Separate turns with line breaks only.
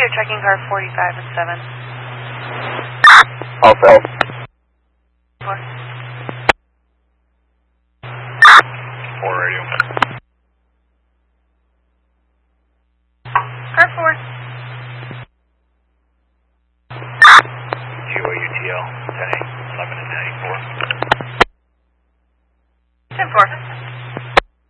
you're checking car 45 and 7.
Alpha.
4.
4 radio.
Car 4.
GOUTL 10-8, 11 and 94.
10-4.